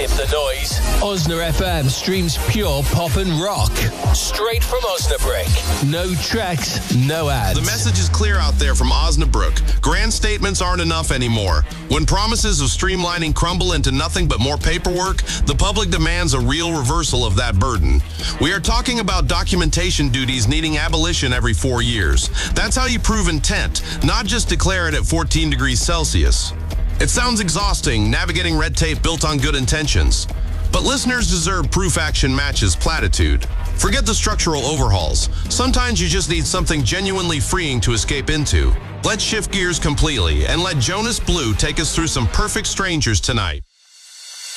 skip the noise. Osna FM streams pure pop and rock. Straight from Osnabrück. No tracks, no ads. The message is clear out there from Osnabrück. Grand statements aren't enough anymore. When promises of streamlining crumble into nothing but more paperwork, the public demands a real reversal of that burden. We are talking about documentation duties needing abolition every 4 years. That's how you prove intent, not just declare it at 14 degrees Celsius. It sounds exhausting, navigating red tape built on good intentions. But listeners deserve proof action matches platitude. Forget the structural overhauls. Sometimes you just need something genuinely freeing to escape into. Let's shift gears completely and let Jonas Blue take us through some perfect strangers tonight.